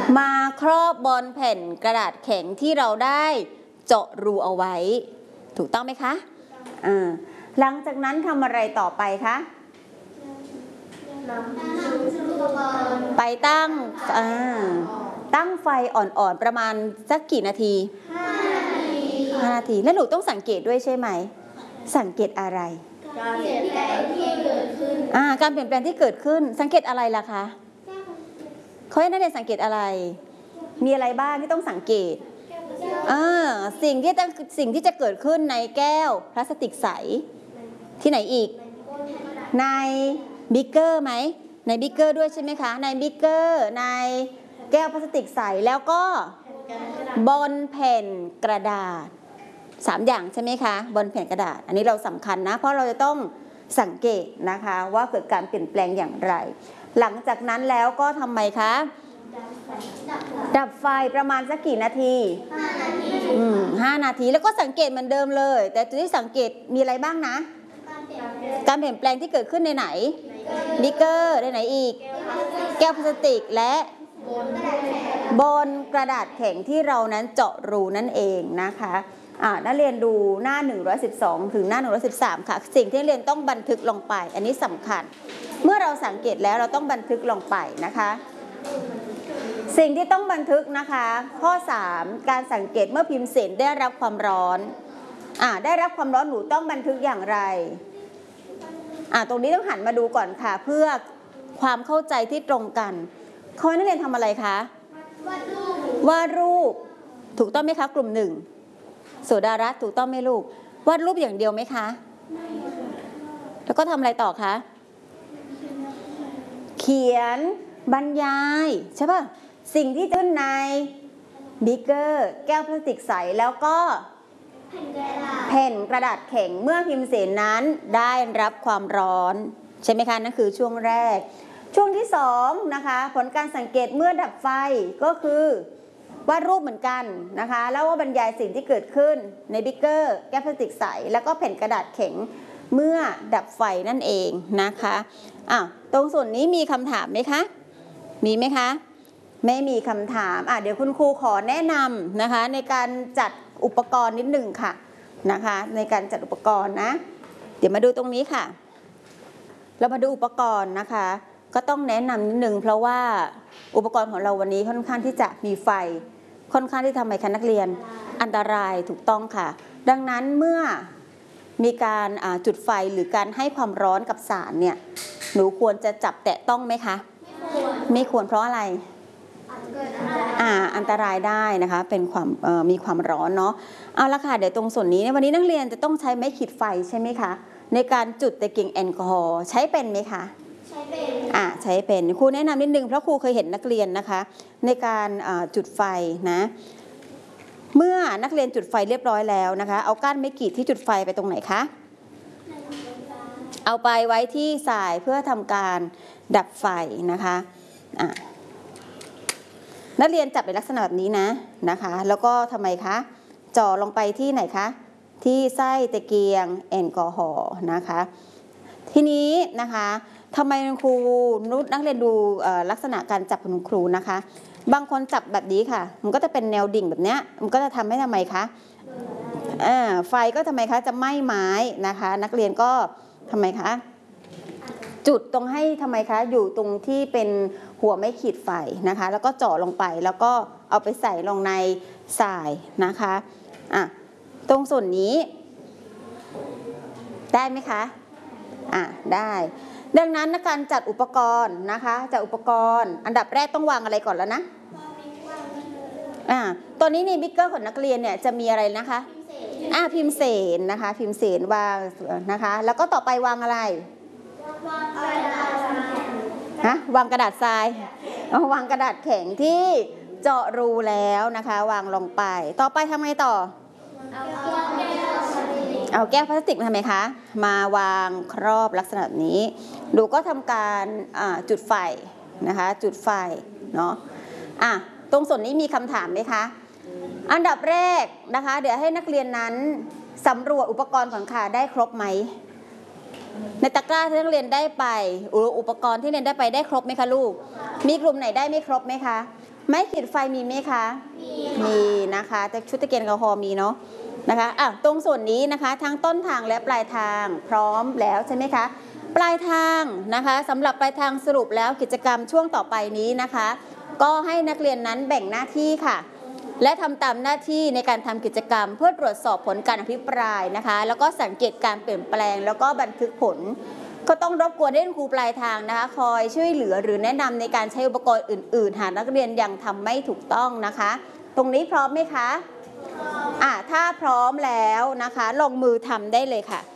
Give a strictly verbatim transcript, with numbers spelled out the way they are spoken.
มาครอบบนแผ่นกระดาษแข็งที่เราได้เจาะรูเอาไว้ถูกต้องไหมคะอ่าหลังจากนั้นทำอะไรต่อไปคะไปตั้งอ่าตั้งไฟอ่อนๆประมาณสักกี่นาทีห้านาทีห้านาทีแล้วหนูต้องสังเกตด้วยใช่ไหมสังเกตอะไรการเปลี่ยนแปลงที่เกิดขึ้นอ่าการเปลี่ยนแปลงที่เกิดขึ้นสังเกตอะไรล่ะคะเขาให้นักเรียนสังเกตอะไรมีอะไรบ้างที่ต้องสังเกตอ่าสิ่งที่ต้องสิ่งที่จะเกิดขึ้นในแก้วพลาสติกใสที่ไหนอีกในบิ๊กเกอร์ไหมในบิ๊กเกอร์ด้วยใช่ไหมคะในบิ๊กเกอร์ในแก้วพลาสติกใสแล้วก็บนแผ่นกระดาษสามอย่างใช่ไหมคะบนแผ่นกระดาษอันนี้เราสำคัญนะเพราะเราจะต้องสังเกตนะคะว่าเกิดการเปลี่ยนแปลงอย่างไรหลังจากนั้นแล้วก็ทำไมคะดับไฟประมาณสักกี่นาทีห้านาทีอืมห้านาทีแล้วก็สังเกตเหมือนเดิมเลยแต่จุดที่สังเกตมีอะไรบ้างนะการเปลี่ยนแปลงที่เกิดขึ้นในไหนบิ๊กเกอร์ในไหนอีกแก้วพลาสติกและบนกระดาษแข็งที่เรานั้นเจาะรูนั่นเองนะคะอ่านักเรียนดูหน้าหนึ่งร้อยสิบสองถึงหน้าหนึ่งร้อยสิบสามค่ะสิ่งที่นักเรียนต้องบันทึกลงไปอันนี้สำคัญเมื่อเราสังเกตแล้วเราต้องบันทึกลงไปนะคะสิ่งที่ต้องบันทึกนะคะข้อสามการสังเกตเมื่อพิมพ์เสนได้รับความร้อนอ่าได้รับความร้อนหนูต้องบันทึกอย่างไรอ่าตรงนี้ต้องหันมาดูก่อนค่ะเพื่อความเข้าใจที่ตรงกันเขาให้นักเรียนทำอะไรคะวาดรูปวาดรูปถูกต้องไหมคะกลุ่มหนึ่งโสดารัตน์ถูกต้องไหมลูกวาดรูปอย่างเดียวไหมคะแล้วก็ทำอะไรต่อคะเขียนบรรยายใช่ป่ะสิ่งที่ขึ้นในบิ๊กเกอร์แก้วพลาสติกใสแล้วก็แผ่นกระดาษแข็งเมื่อพิมพ์เสนนั้นได้รับความร้อนใช่ไหมคะนั่นคือช่วงแรกช่วงที่สองนะคะผลการสังเกตเมื่อดับไฟก็คือวาดรูปเหมือนกันนะคะแล้วว่าบรรยายสิ่งที่เกิดขึ้นในบิ๊กเกอร์แก้วพลาสติกใสแล้วก็แผ่นกระดาษแข็งเมื่อดับไฟนั่นเองนะคะอ่ะตรงส่วนนี้มีคำถามไหมคะมีไหมคะไม่มีคำถามอ่ะเดี๋ยวคุณครูขอแนะนำนะคะในการจัดอุปกรณ์นิดหนึ่งค่ะนะคะในการจัดอุปกรณ์นะเดี๋ยวมาดูตรงนี้ค่ะเรามาดูอุปกรณ์นะคะก็ต้องแนะนำนิดนึงเพราะว่าอุปกรณ์ของเราวันนี้ค่อนข้างที่จะมีไฟค่อนข้างที่ทำให้นักเรียนอันตรายถูกต้องค่ะดังนั้นเมื่อมีการจุดไฟหรือการให้ความร้อนกับสารเนี่ยหนูควรจะจับแตะต้องไหมคะไม่ควรเพราะอะไรอ่าอันตรายได้นะคะเป็นความมีความร้อนเนาะเอาละค่ะเดี๋ยวตรงส่วนนี้วันนี้นักเรียนจะต้องใช้ไม้ขีดไฟใช่ไหมคะในการจุดตะเกียงแอลกอฮอล์ใช้เป็นไหมคะใช้เป็นอ่าใช้เป็นครูแนะนำนิดนึงเพราะครูเคยเห็นนักเรียนนะคะในการจุดไฟนะเมื่อนักเรียนจุดไฟเรียบร้อยแล้วนะคะเอาก้านไม้ขีดที่จุดไฟไปตรงไหนคะเอาไปไว้ที่สายเพื่อทำการดับไฟนะคะอ่านักเรียนจับในลักษณะแบบนี้นะนะคะแล้วก็ทำไมคะจ่อลงไปที่ไหนคะที่ไส้ตะเกียงแอลกอฮอล์นะคะทีนี้นะคะทำไมครูนุชนักเรียนดูลักษณะการจับของครูนะคะบางคนจับแบบนี้ค่ะมันก็จะเป็นแนวดิ่งแบบนี้มันก็จะทำให้ทำไมคะอ่าไฟก็ทำไมคะจะไหม้ไม้นะคะนักเรียนก็ทำไมคะจุดตรงให้ทำไมคะอยู่ตรงที่เป็นหัวไม้ขีดไฟนะคะแล้วก็เจาะลงไปแล้วก็เอาไปใส่ลงในสายนะคะอ่ะตรงส่วนนี้ได้ไหมคะอ่ะได้ดังนั้นในการจัดอุปกรณ์นะคะจัดอุปกรณ์อันดับแรกต้องวางอะไรก่อนแล้วนะอ่ะตัวนี้ในบิ๊กเกอร์ของนักเรียนเนี่ยจะมีอะไรนะคะอ่ะพิมพ์เสนนะคะพิมพ์เสนวางนะคะแล้วก็ต่อไปวางอะไรฮะวางกระดาษทรายเอาวางกระดาษแข็งที่เจาะรูแล้วนะคะวางลงไปต่อไปทำไงต่อเอาแก้วพลาสติกทำไมคะมาวางครอบลักษณะนี้ดูก็ทำการจุดไฟนะคะจุดไฟเนาะอ่ะตรงส่วนนี้มีคำถามไหมคะอันดับแรกนะคะเดี๋ยวให้นักเรียนนั้นสำรวจอุปกรณ์ของค่ะได้ครบไหมในตะกร้าที่นักเรียนได้ไปอุปกรณ์ที่เรียนได้ไปได้ครบไหมคะลูกมีกลุ่มไหนได้ไม่ครบไหมคะไม้ขีดไฟมีไหมคะมีมีนะคะแต่ชุดตะเกียงแอลกอฮอล์มีเนาะนะคะอ่ะตรงส่วนนี้นะคะทั้งต้นทางและปลายทางพร้อมแล้วใช่ไหมคะปลายทางนะคะสำหรับปลายทางสรุปแล้วกิจกรรมช่วงต่อไปนี้นะคะก็ให้นักเรียนนั้นแบ่งหน้าที่ค่ะและทำตามหน้าที่ในการทำกิจกรรมเพื่อตรวจสอบผลการอภิปรายนะคะแล้วก็สังเกตการเปลี่ยนแปลงแล้วก็บันทึกผลก็ต้องรบกวนให้ครูปลายทางนะคะคอยช่วยเหลือหรือแนะนำในการใช้อุปกรณ์อื่นๆหากนักเรียนยังทำไม่ถูกต้องนะคะตรงนี้พร้อมไหมคะอ่ะถ้าพร้อมแล้วนะคะลงมือทำได้เลยค่ะ